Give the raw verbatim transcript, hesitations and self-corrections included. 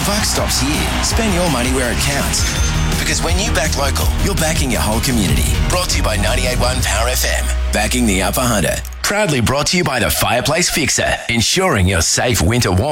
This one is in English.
buck stops here. Spend your money where it counts. Because when you back local, you're backing your whole community. Brought to you by ninety-eight point one Power F M. Backing the Upper Hunter. Proudly brought to you by the Fireplace Fixer. Ensuring your safe winter warmth.